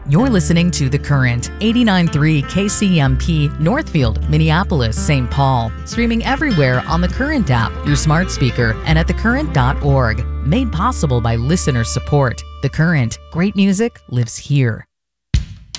You're listening to The Current, 89.3 KCMP, Northfield, Minneapolis, St. Paul. Streaming everywhere on The Current app, your smart speaker, and at thecurrent.org. Made possible by listener support. The Current, great music lives here.